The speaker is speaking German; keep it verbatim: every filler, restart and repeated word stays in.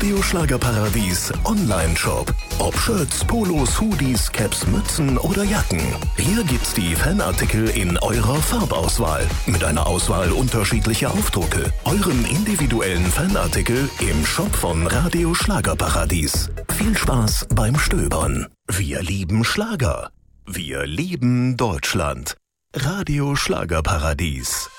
Radio Schlagerparadies Online-Shop. Ob Shirts, Polos, Hoodies, Caps, Mützen oder Jacken. Hier gibt's die Fanartikel in eurer Farbauswahl. Mit einer Auswahl unterschiedlicher Aufdrucke. Euren individuellen Fanartikel im Shop von Radio Schlagerparadies. Viel Spaß beim Stöbern. Wir lieben Schlager. Wir lieben Deutschland. Radio Schlagerparadies.